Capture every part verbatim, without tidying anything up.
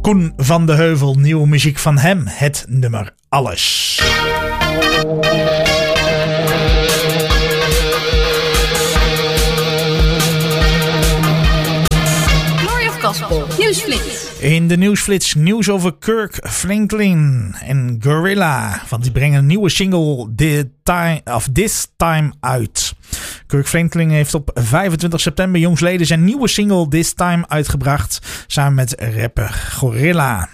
Koen van de Heuvel, nieuwe muziek van hem, het nummer Alles. Glory of Gospel, Nieuwsflits. In de Nieuwsflits nieuws over Kirk Franklin en Gorilla. Want die brengen een nieuwe single The time, of This Time uit. Kirk Franklin heeft op vijfentwintig september jongsleden zijn nieuwe single This Time uitgebracht. Samen met rapper Gorilla.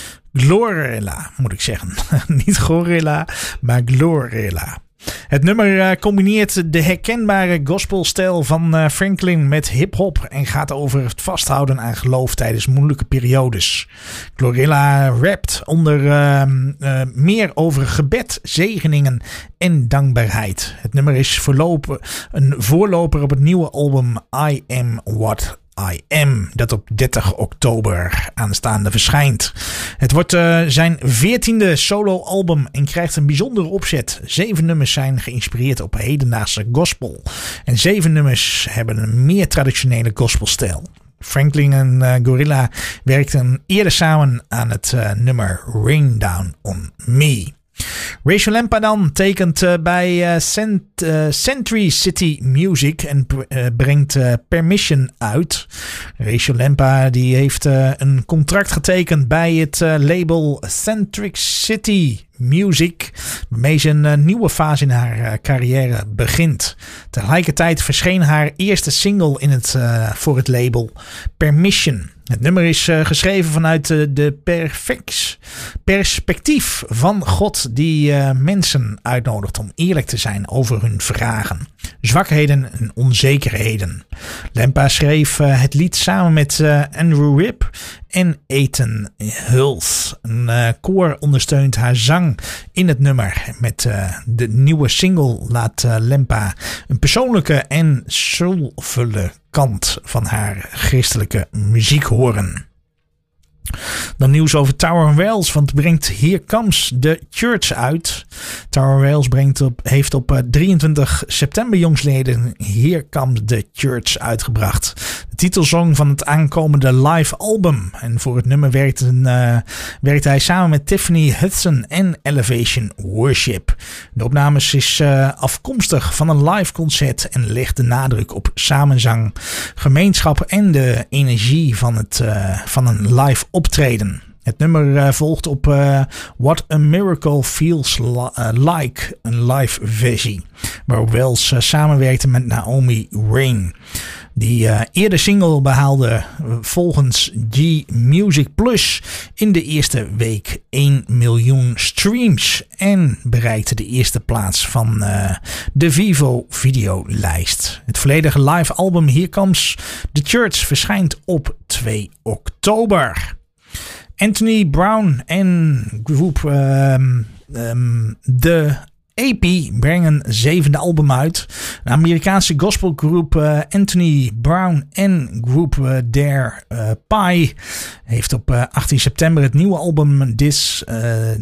Glorilla moet ik zeggen. Niet Gorilla, maar Glorilla. Het nummer combineert de herkenbare gospelstijl van Franklin met hip-hop en gaat over het vasthouden aan geloof tijdens moeilijke periodes. Glorilla rapt onder uh, uh, meer over gebed, zegeningen en dankbaarheid. Het nummer is voorlopen, een voorloper op het nieuwe album I Am What I Am, dat op dertig oktober aanstaande verschijnt. Het wordt uh, zijn veertiende soloalbum en krijgt een bijzondere opzet. Zeven nummers zijn geïnspireerd op hedendaagse gospel. En zeven nummers hebben een meer traditionele gospelstijl. Franklin en uh, Gorilla werkten eerder samen aan het uh, nummer Rain Down On Me. Rachel Lempa dan tekent uh, bij uh, Cent, uh, Century City Music en uh, brengt uh, Permission uit. Rachel Lempa die heeft uh, een contract getekend bij het uh, label Centric City Music, waarmee ze een uh, nieuwe fase in haar uh, carrière begint. Tegelijkertijd verscheen haar eerste single in het, uh, voor het label Permission. Het nummer is uh, geschreven vanuit uh, de perfects, perspectief van God die uh, mensen uitnodigt om eerlijk te zijn over hun vragen, zwakheden en onzekerheden. Lempa schreef uh, het lied samen met uh, Andrew Ripp en Ethan Hulse. Een uh, koor ondersteunt haar zang in het nummer. Met uh, de nieuwe single laat uh, Lempa een persoonlijke en soulvolle kant van haar christelijke muziek horen. Dan nieuws over Tower Wells, want het brengt Here Comes the Church uit. Tower Wells brengt op, heeft op drieëntwintig september jongsleden Here Comes the Church uitgebracht. De titelsong van het aankomende live album. En voor het nummer werkt, een, uh, werkt hij samen met Tiffany Hudson en Elevation Worship. De opnames is uh, afkomstig van een live concert en legt de nadruk op samenzang, gemeenschap en de energie van, het, uh, van een live optreden. Het nummer uh, volgt op uh, What a Miracle Feels li- uh, Like, een live versie, waarop Wells uh, samenwerkte met Naomi Rain. Die uh, eerder single behaalde uh, volgens G Music Plus in de eerste week één miljoen streams en bereikte de eerste plaats van uh, de Vivo videolijst. Het volledige live album Here Comes the Church verschijnt op twee oktober. Anthony Brown en groep um, um, The A P brengen een zevende album uit. De Amerikaanse gospelgroep uh, Anthony Brown en groep uh, Dare uh, Pie heeft op uh, achttien september het nieuwe album Dis, uh,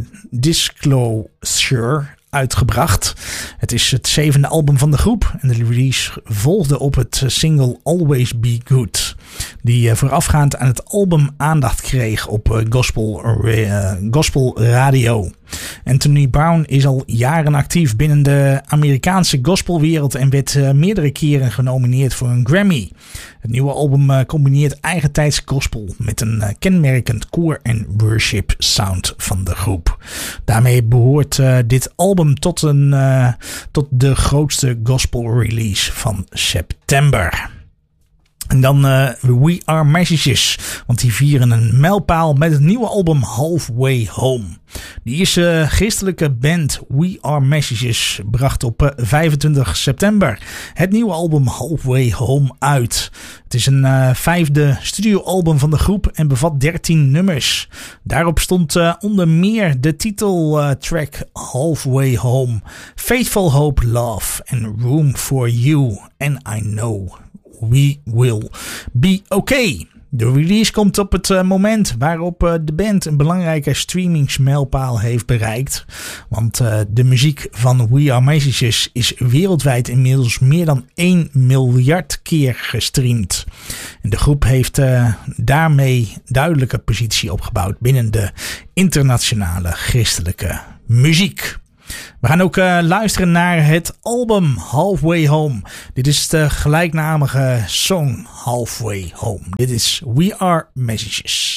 Disclosure uitgebracht. Het is het zevende album van de groep en de release volgde op het single Always Be Good, die voorafgaand aan het album aandacht kreeg op gospel, uh, gospel radio. Anthony Brown is al jaren actief binnen de Amerikaanse gospelwereld en werd uh, meerdere keren genomineerd voor een Grammy. Het nieuwe album uh, combineert eigentijds gospel met een uh, kenmerkend koor- en worship sound van de groep. Daarmee behoort uh, dit album tot, een, uh, tot de grootste gospel release van september. En dan uh, We Are Messages, want die vieren een mijlpaal met het nieuwe album Halfway Home. De Ierse christelijke band We Are Messages bracht op uh, vijfentwintig september het nieuwe album Halfway Home uit. Het is een uh, vijfde studioalbum van de groep en bevat dertien nummers. Daarop stond uh, onder meer de titeltrack uh, Halfway Home, Faithful Hope, Love en Room for You and I Know We Will Be Okay. De release komt op het uh, moment waarop uh, de band een belangrijke streamingsmijlpaal heeft bereikt. Want uh, de muziek van We Are Messages is wereldwijd inmiddels meer dan één miljard keer gestreamd. En de groep heeft uh, daarmee duidelijke positie opgebouwd binnen de internationale christelijke muziek. We gaan ook uh, luisteren naar het album Halfway Home. Dit is de gelijknamige song Halfway Home. Dit is We Are Messages.